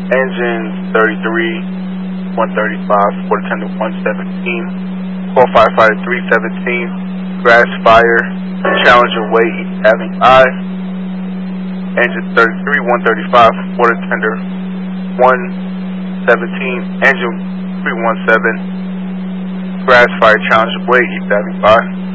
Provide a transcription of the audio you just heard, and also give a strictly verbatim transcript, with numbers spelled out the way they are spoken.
Engine thirty-three, one thirty-five, water tender one seventeen, call firefighter three seventeen, grass fire, Challenger Way, East Avenue I. Engine thirty-three, one thirty-five, water tender one seventeen, engine three one seven, grass fire, Challenger Way, East Avenue I.